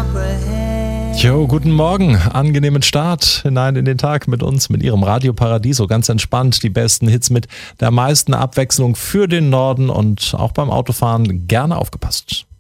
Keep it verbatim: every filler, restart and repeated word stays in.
Jo, guten Morgen, angenehmen Start hinein in den Tag mit uns, mit Ihrem Radio Paradiso. Ganz entspannt, die besten Hits mit der meisten Abwechslung für den Norden und auch beim Autofahren gerne aufgepasst.